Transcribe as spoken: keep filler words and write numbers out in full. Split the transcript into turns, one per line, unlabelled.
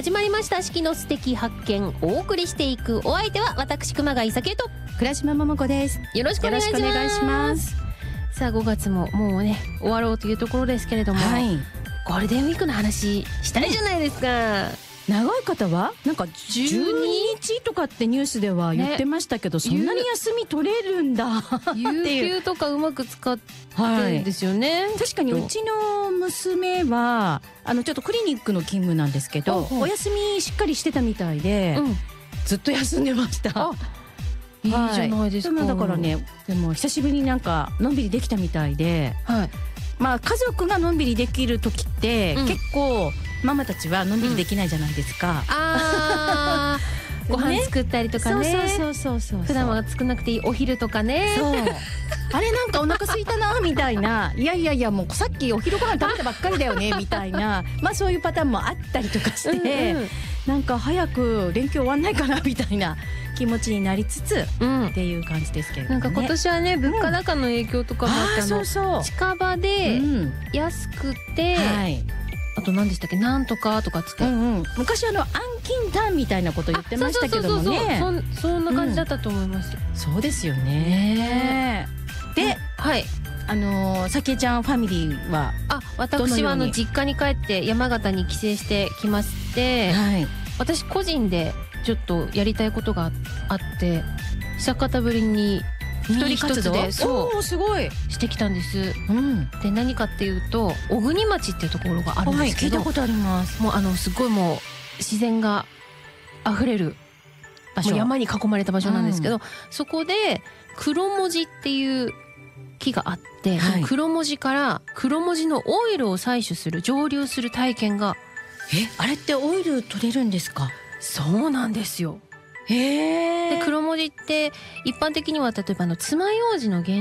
始まりました四季の素敵発見。お送りしていくお相手は私熊谷咲恵と
倉島桃子です。
よろしくお願いします。
よろしくお願いします。
さあごがつももうね終わろうというところですけれども、
はい、
ゴールデンウィークの話したいじゃないですか。
長い方はなんかじゅうににちとかってニュースでは言ってましたけど、ね、そんなに休み取れるんだっていう
有給とかうまく使ってるんですよね、
はい、確かにうちの娘はあのちょっとクリニックの勤務なんですけど、お休みしっかりしてたみたいで、うん、ずっと休んでました。
あ、いいじゃないですか、
はい、だからね、でも久しぶりになんかのんびりできたみたいで、はい、まあ家族がのんびりできる時って、うん、結構ママたちはのんびりできないじゃないですか、うん、あ
ご飯作ったりとかね、
そうそうそうそうそう、
普段は作んなくていいお昼とかね、
そうあれなんかお腹空いたなみたいな、いやいやいやもうさっきお昼ご飯食べたばっかりだよねみたいなまあそういうパターンもあったりとかして、うんうん、なんか早く連休終わんないかなみたいな気持ちになりつつ、うん、っていう感じですけれども、ね、
なんか今年はね物価高の影響とかもあって、うん、そうそう近場で安くて、うん、はい、あと何でしたっけ、なんとかとかっつって、うんうん、
昔あの暗金タンみたいなこと言ってましたけどもね、
そうそうそうそう、 そ, そんな感じだったと思います、
うん、そうですよね。で、うん、はい、あのー、さきえちゃんファミリーは
あ、私はあの実家に帰って山形に帰省してきまして、はい、私個人でちょっとやりたいことがあって久方ぶりに
一人活動で
そう
すごい
してきたんです、うん、で何かっていうと小国町っていうところがあるんですけど、
はい、聞いたことあります。
もうあのすごいもう自然があふれる場所、山に囲まれた場所なんですけど、うん、そこで黒文字っていう木があって、はい、黒文字から黒文字のオイルを採取する蒸留する体験が、
え、あれってオイル取れるんですか？
そうなんですよ。
へー。
で黒文字って一般的には例えばあの爪楊枝の原